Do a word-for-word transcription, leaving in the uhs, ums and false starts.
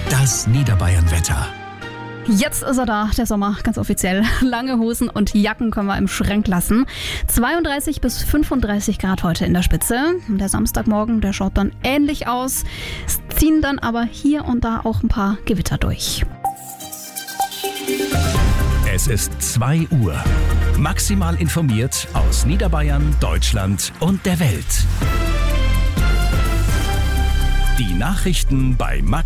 Das Niederbayern-Wetter. Jetzt ist er da, der Sommer, ganz offiziell. Lange Hosen und Jacken können wir im Schrank lassen. zweiunddreißig bis fünfunddreißig Grad heute in der Spitze. Der Samstagmorgen, der schaut dann ähnlich aus. Es ziehen dann aber hier und da auch ein paar Gewitter durch. Es ist zwei Uhr. Maximal informiert aus Niederbayern, Deutschland und der Welt. Die Nachrichten bei Max